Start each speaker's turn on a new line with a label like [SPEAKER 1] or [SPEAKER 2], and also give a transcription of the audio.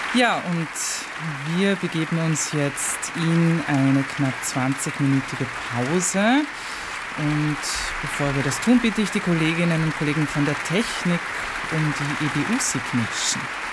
[SPEAKER 1] Ja, und wir begeben uns jetzt in eine knapp 20-minütige Pause. Und bevor wir das tun, bitte ich die Kolleginnen und Kollegen von der Technik um die EBU-Signation.